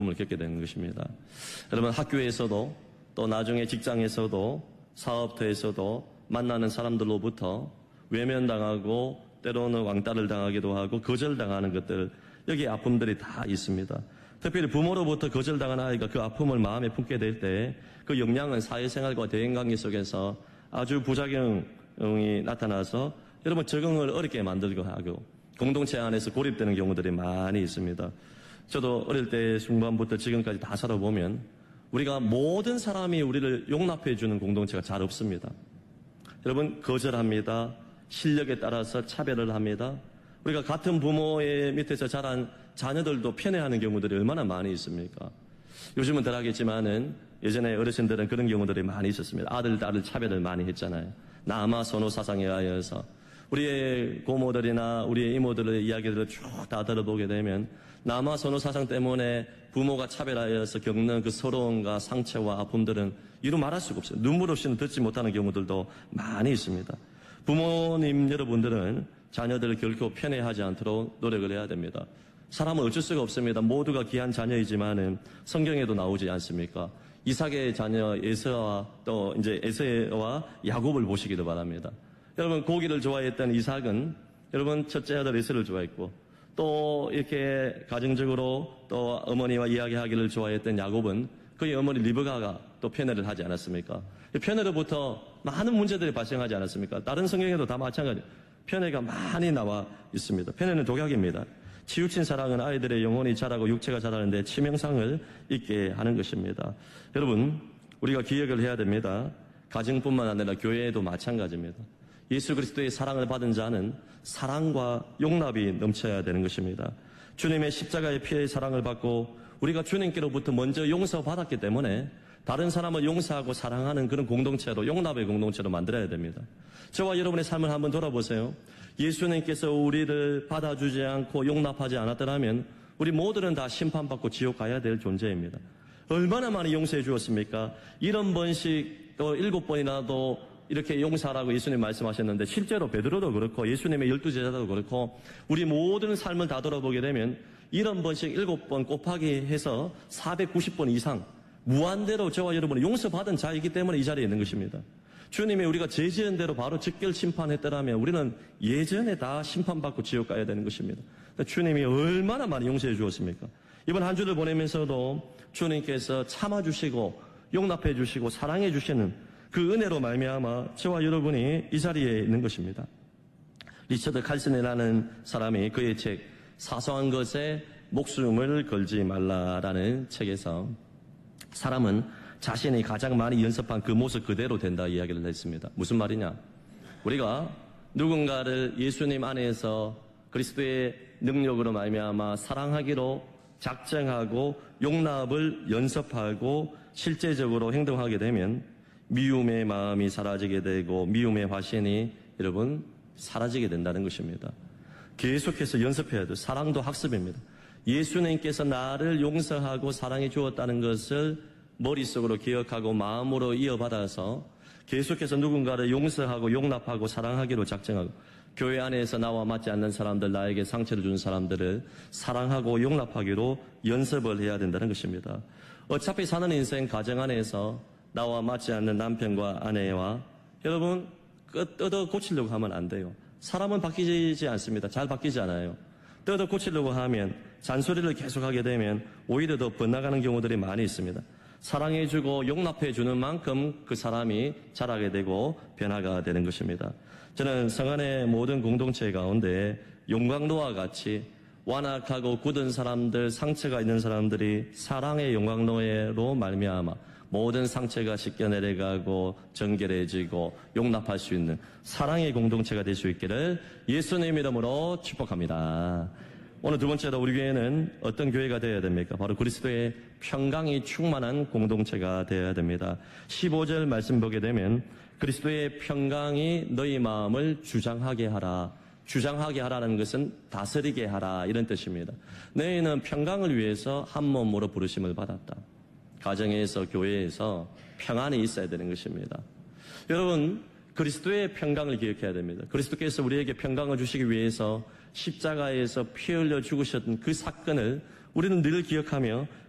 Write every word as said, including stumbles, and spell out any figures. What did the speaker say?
을 겪게 되는 것입니다. 여러분, 학교에서도 또 나중에 직장에서도 사업터에서도 만나는 사람들로부터 외면당하고 때로는 왕따를 당하기도 하고 거절당하는 것들, 여기 아픔들이 다 있습니다. 특별히 부모로부터 거절당한 아이가 그 아픔을 마음에 품게 될 때 그 영향은 사회생활과 대인관계 속에서 아주 부작용이 나타나서 여러분 적응을 어렵게 만들고 하고 공동체 안에서 고립되는 경우들이 많이 있습니다. 저도 어릴 때 중반부터 지금까지 다 살아보면 우리가 모든 사람이 우리를 용납해 주는 공동체가 잘 없습니다. 여러분, 거절합니다. 실력에 따라서 차별을 합니다. 우리가 같은 부모의 밑에서 자란 자녀들도 편애하는 경우들이 얼마나 많이 있습니까? 요즘은 덜 하겠지만은 예전에 어르신들은 그런 경우들이 많이 있었습니다. 아들, 딸을 차별을 많이 했잖아요. 남아 선호 사상에 의해서. 우리의 고모들이나 우리의 이모들의 이야기들을 쭉 다 들어보게 되면 남아 선호 사상 때문에 부모가 차별하여서 겪는 그 서러움과 상처와 아픔들은 이루 말할 수가 없어요. 눈물 없이는 듣지 못하는 경우들도 많이 있습니다. 부모님 여러분들은 자녀들을 결코 편애하지 않도록 노력을 해야 됩니다. 사람은 어쩔 수가 없습니다. 모두가 귀한 자녀이지만은 성경에도 나오지 않습니까? 이삭의 자녀 에서와 또 이제 에서와 야곱을 보시기도 바랍니다. 여러분, 고기를 좋아했던 이삭은 여러분 첫째 아들 에서를 좋아했고 또 이렇게 가정적으로 또 어머니와 이야기하기를 좋아했던 야곱은 그의 어머니 리브가가 또 편애를 하지 않았습니까? 편애로부터 많은 문제들이 발생하지 않았습니까? 다른 성경에도 다 마찬가지예요. 편애가 많이 나와 있습니다. 편애는 독약입니다. 치우친 사랑은 아이들의 영혼이 자라고 육체가 자라는데 치명상을 입게 하는 것입니다. 여러분, 우리가 기억을 해야 됩니다. 가정뿐만 아니라 교회에도 마찬가지입니다. 예수 그리스도의 사랑을 받은 자는 사랑과 용납이 넘쳐야 되는 것입니다. 주님의 십자가의 피의 사랑을 받고 우리가 주님께로부터 먼저 용서받았기 때문에 다른 사람을 용서하고 사랑하는 그런 공동체로, 용납의 공동체로 만들어야 됩니다. 저와 여러분의 삶을 한번 돌아보세요. 예수님께서 우리를 받아주지 않고 용납하지 않았더라면 우리 모두는 다 심판받고 지옥 가야 될 존재입니다. 얼마나 많이 용서해 주었습니까? 이런 번씩 또 일곱 번이나도 이렇게 용서하라고 예수님 말씀하셨는데 실제로 베드로도 그렇고 예수님의 열두 제자도 그렇고 우리 모든 삶을 다 돌아보게 되면 이런 번씩 일곱 번 곱하기 해서 사백구십 번 이상 무한대로 저와 여러분은 용서받은 자이기 때문에 이 자리에 있는 것입니다. 주님이 우리가 죄 지은 대로 바로 즉결 심판했더라면 우리는 예전에 다 심판받고 지옥 가야 되는 것입니다. 주님이 얼마나 많이 용서해 주었습니까? 이번 한 주를 보내면서도 주님께서 참아주시고 용납해 주시고 사랑해 주시는 그 은혜로 말미암아 저와 여러분이 이 자리에 있는 것입니다. 리처드 칼슨이라는 사람이 그의 책 사소한 것에 목숨을 걸지 말라라는 책에서 사람은 자신이 가장 많이 연습한 그 모습 그대로 된다 이야기를 했습니다. 무슨 말이냐? 우리가 누군가를 예수님 안에서 그리스도의 능력으로 말미암아 사랑하기로 작정하고 용납을 연습하고 실제적으로 행동하게 되면 미움의 마음이 사라지게 되고 미움의 화신이 여러분 사라지게 된다는 것입니다. 계속해서 연습해야 돼요. 사랑도 학습입니다. 예수님께서 나를 용서하고 사랑해 주었다는 것을 머릿속으로 기억하고 마음으로 이어받아서 계속해서 누군가를 용서하고 용납하고 사랑하기로 작정하고 교회 안에서 나와 맞지 않는 사람들, 나에게 상처를 준 사람들을 사랑하고 용납하기로 연습을 해야 된다는 것입니다. 어차피 사는 인생 가정 안에서 나와 맞지 않는 남편과 아내와 여러분 뜯어 고치려고 하면 안 돼요. 사람은 바뀌지 않습니다. 잘 바뀌지 않아요. 뜯어 고치려고 하면 잔소리를 계속하게 되면 오히려 더 번나가는 경우들이 많이 있습니다. 사랑해주고 용납해주는 만큼 그 사람이 자라게 되고 변화가 되는 것입니다. 저는 성안의 모든 공동체 가운데 용광로와 같이 완악하고 굳은 사람들, 상처가 있는 사람들이 사랑의 용광로로 말미암아 모든 상처가 씻겨 내려가고 정결해지고 용납할 수 있는 사랑의 공동체가 될 수 있기를 예수님 이름으로 축복합니다. 오늘 두 번째로 우리 교회는 어떤 교회가 되어야 됩니까? 바로 그리스도의 평강이 충만한 공동체가 되어야 됩니다. 십오 절 말씀 보게 되면 그리스도의 평강이 너희 마음을 주장하게 하라. 주장하게 하라는 것은 다스리게 하라 이런 뜻입니다. 너희는 평강을 위해서 한 몸으로 부르심을 받았다. 가정에서 교회에서 평안이 있어야 되는 것입니다. 여러분 그리스도의 평강을 기억해야 됩니다. 그리스도께서 우리에게 평강을 주시기 위해서 십자가에서 피 흘려 죽으셨던 그 사건을 우리는 늘 기억하며